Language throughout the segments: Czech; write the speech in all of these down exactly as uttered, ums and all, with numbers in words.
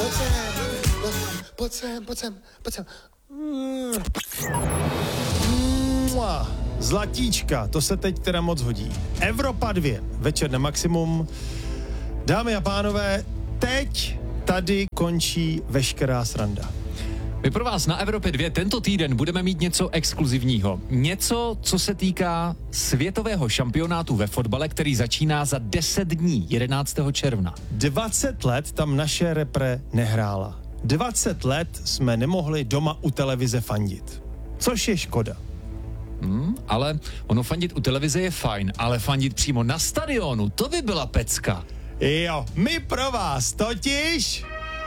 pojď sem, pojď sem, pojď sem, pojď sem. Mua. Zlatíčka, to se teď teda moc hodí. Evropa dva, večer na maximum. Dámy a pánové, teď tady končí veškerá sranda. My pro vás na Evropě dva tento týden budeme mít něco exkluzivního. Něco, co se týká světového šampionátu ve fotbale, který začíná za deset dní, jedenáctého června. dvacet let tam naše repre nehrála. dvacet let jsme nemohli doma u televize fandit. Což je škoda. Hmm, ale ono fandit u televize je fajn, ale fandit přímo na stadionu, to by byla pecka. Jo, my pro vás totiž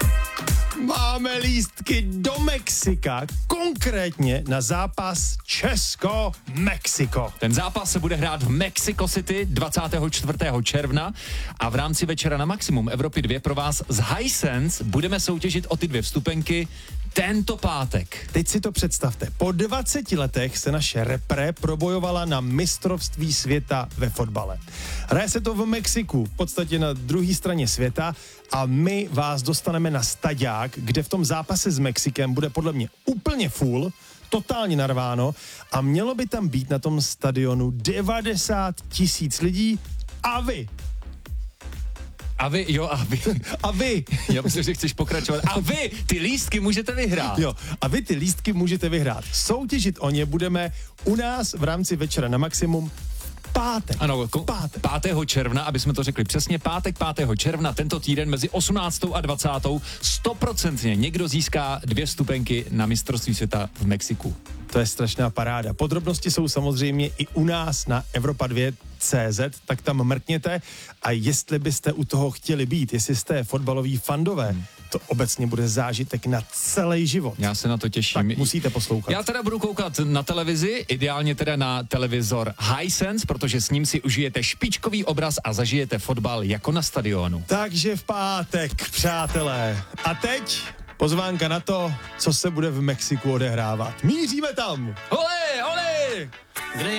máme lístky do Mexika, konkrétně na zápas Česko-Mexiko. Ten zápas se bude hrát v Mexico City dvacátého čtvrtého června a v rámci večera na maximum Evropy dva pro vás z Hisense budeme soutěžit o ty dvě vstupenky tento pátek. Teď si to představte. Po dvaceti letech se naše repre probojovala na mistrovství světa ve fotbale. Hraje se to v Mexiku, v podstatě na druhé straně světa a my vás dostaneme na staďák, kde v tom zápase s Mexikem bude podle mě úplně full, totálně narváno a mělo by tam být na tom stadionu devadesát tisíc lidí a vy. A vy, jo, a vy. A vy. Já myslím, že chceš pokračovat. A vy, ty lístky můžete vyhrát. Jo, a vy ty lístky můžete vyhrát. Soutěžit o ně budeme u nás v rámci večera na maximum pátek. Ano, ko- pátek. pátého června, aby jsme to řekli přesně, pátek pátého června, tento týden mezi osmnáctou a dvacátou stoprocentně někdo získá dvě vstupenky na mistrovství světa v Mexiku. To je strašná paráda. Podrobnosti jsou samozřejmě i u nás na Evropa dva tečka cé zet, tak tam mrkněte a jestli byste u toho chtěli být, jestli jste fotbaloví fandové, to obecně bude zážitek na celý život. Já se na to těším. Tak musíte poslouchat. Já teda budu koukat na televizi, ideálně teda na televizor Hisense, protože s ním si užijete špičkový obraz a zažijete fotbal jako na stadionu. Takže v pátek, přátelé. A teď pozvánka na to, co se bude v Mexiku odehrávat. Míříme tam! Ole, ole!